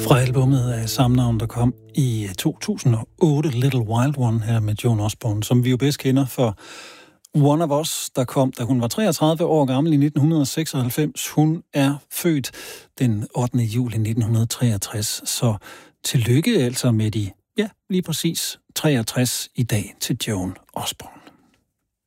Fra albumet af samme navn, der kom i 2008, Little Wild One her med Joan Osborne, som vi jo bedst kender for One of Us, der kom, da hun var 33 år gammel i 1996. Hun er født den 8. juli 1963, så tillykke altså med de, lige præcis 63 i dag til Joan Osborne.